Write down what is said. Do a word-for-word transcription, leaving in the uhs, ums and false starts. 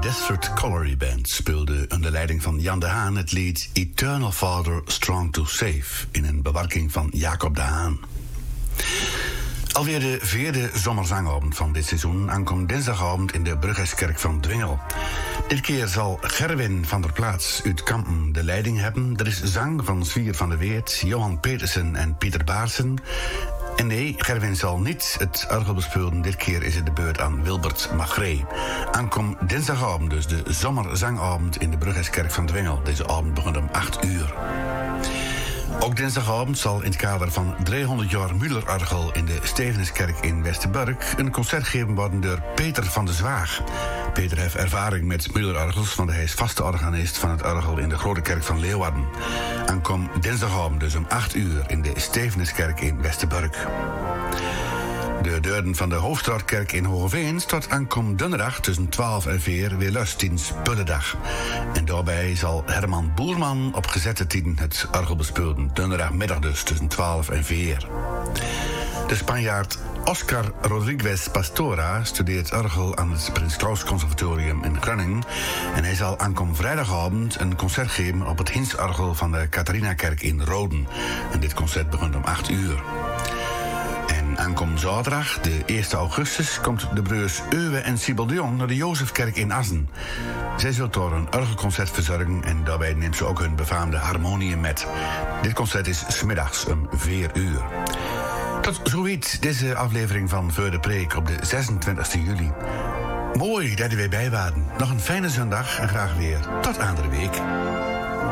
Desperate Colliery Band speelde onder leiding van Jan de Haan het lied Eternal Father Strong to Save in een bewerking van Jacob de Haan. Alweer de vierde zomerzangavond van dit seizoen aankomt dinsdagavond in de Bruggeskerk van Dwingel. Dit keer zal Gerwin van der Plaats uit Kampen de leiding hebben. Er is zang van Zwier van der Weert, Johan Petersen en Pieter Baarsen. En nee, Gerwin zal niet het orgel bespelen. Dit keer is het de beurt aan Wilbert Magree. Aankom dinsdagavond, dus de zomerzangavond in de Bruggeskerk van Dwingel. Deze avond begint om acht uur. Ook dinsdagavond zal in het kader van driehonderd jaar Müller-orgel in de Stevenenskerk in Westerburg een concert gegeven worden door Peter van de Zwaag. Peter heeft ervaring met Müller-orgels, want hij is vaste organist van het orgel in de Grote Kerk van Leeuwarden. Aankom dinsdagavond dus om acht uur in de Stevenenskerk in Westerburg. De deuren van de Hoofdstraatkerk in Hogeveen staat aankom donderdag tussen twaalf en vier weer lust tijdens Pullendag. En daarbij zal Herman Boerman op gezette tijden het orgel bespelen. Donderdagmiddag dus tussen twaalf en vier. De Spanjaard Oscar Rodriguez Pastora studeert orgel aan het Prins Claus Conservatorium in Groningen. En hij zal aankom vrijdagavond een concert geven op het Hinsorgel van de Catharinakerk in Roden. En dit concert begint om acht uur. Aankom zaterdag, de eerste augustus, komt de broers Euwe en Sibel de Jong naar de Jozefkerk in Assen. Zij zullen door een orgelconcert verzorgen en daarbij neemt ze ook hun befaamde harmonium met. Dit concert is 's middags om vier uur. Tot zoiets deze aflevering van Voor de Preek op de zesentwintigste juli. Mooi dat u weer bij waren. Nog een fijne zondag en graag weer tot andere week.